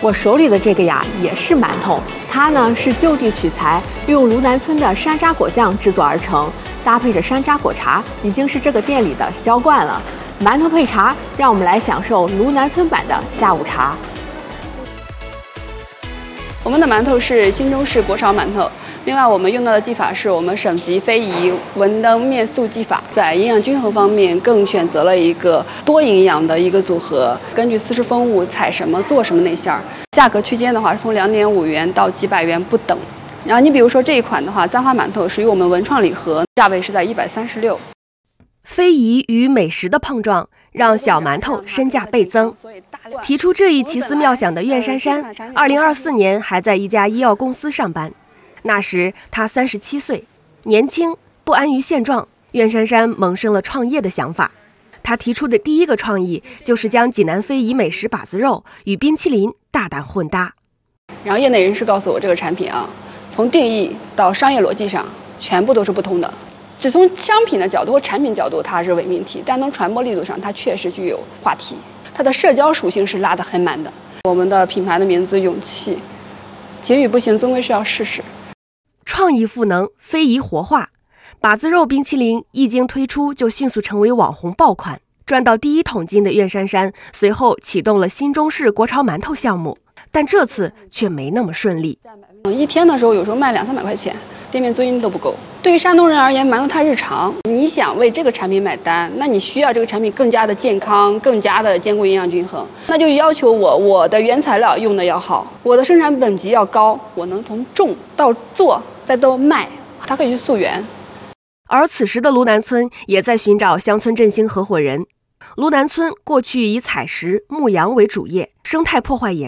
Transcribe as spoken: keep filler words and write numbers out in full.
我手里的这个呀，也是馒头，它呢是就地取材，用芦南村的山楂果酱制作而成，搭配着山楂果茶，已经是这个店里的销冠了。馒头配茶，让我们来享受芦南村版的下午茶。 我们的馒头是新中式国潮馒头，另外我们用到的技法是我们省级非遗文登面素技法，在营养均衡方面更选择了一个多营养的一个组合，根据私事风物采什么做什么内馅儿，价格区间的话是从两点五元到几百元不等。然后你比如说这一款的话，簪花馒头属于我们文创礼盒，价位是在一百三十六。 非遗与美食的碰撞，让小馒头身价倍增。提出这一奇思妙想的苑珊珊，二零二四年还在一家医药公司上班。那时她三十七岁，年轻不安于现状，苑珊珊萌生了创业的想法。她提出的第一个创意就是将济南非遗美食把子肉与冰淇淋大胆混搭。 然后业内人士告诉我，这个产品啊，从定义到商业逻辑上，全部都是不通的。只从商品的角度或产品角度，它是伪命题，但从传播力度上，它确实具有话题。它的社交属性是拉得很满的。我们的品牌的名字勇气，结语不行，终归是要试试。 创意赋能，非遗活化，把子肉冰淇淋一经推出就迅速成为网红爆款，赚到第一桶金的苑珊珊随后启动了新中式国潮馒头项目，但这次却没那么顺利。 一天的时候有时候卖两三百块钱，店面租金都不够。对于山东人而言，馒头太日常，你想为这个产品买单，那你需要这个产品更加的健康，更加的兼顾营养均衡，那就要求我我的原材料用的要好，我的生产等级要高，我能从种到做再到卖，它可以去溯源。 而此时的芦南村也在寻找乡村振兴合伙人。芦南村过去以采石、牧羊为主业，生态破坏严